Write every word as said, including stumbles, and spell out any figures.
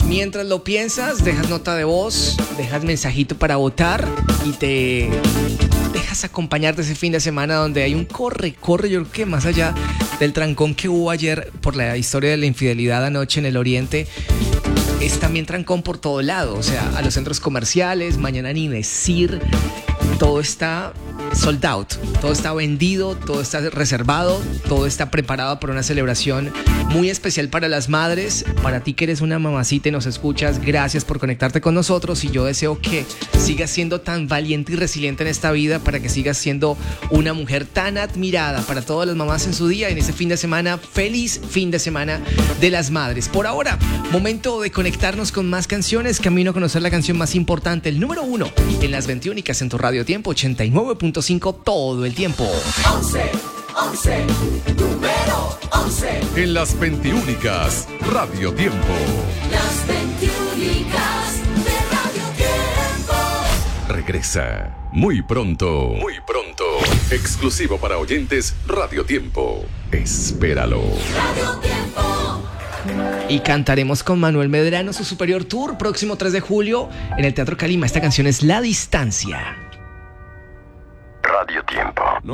Mientras lo piensas, dejas nota de voz, dejas mensajito para votar y te dejas acompañar de ese fin de semana donde hay un corre, corre, yo creo que más allá del trancón que hubo ayer por la historia de la infidelidad anoche en el Oriente, es también trancón por todo lado, o sea, a los centros comerciales, mañana ni decir, todo está sold out, todo está vendido, todo está reservado, todo está preparado para una celebración muy especial para las madres. Para ti que eres una mamacita y nos escuchas, gracias por conectarte con nosotros y yo deseo que sigas siendo tan valiente y resiliente en esta vida, para que sigas siendo una mujer tan admirada para todas las mamás en su día, en ese fin de semana. Feliz fin de semana de las madres. Por ahora, momento de conectarnos con más canciones, camino a conocer la canción más importante, el número uno en las veintiúnicas en tu Radio Tiempo ochenta y nueve punto cinco todo el tiempo. once, once, número once. En las veintiúnicas, Radio Tiempo. Las veintiúnicas de Radio Tiempo. Regresa muy pronto. Muy pronto. Exclusivo para oyentes Radio Tiempo. Espéralo. Radio Tiempo. Y cantaremos con Manuel Medrano su Superior Tour próximo tres de julio en el Teatro Calima. Esta canción es La Distancia.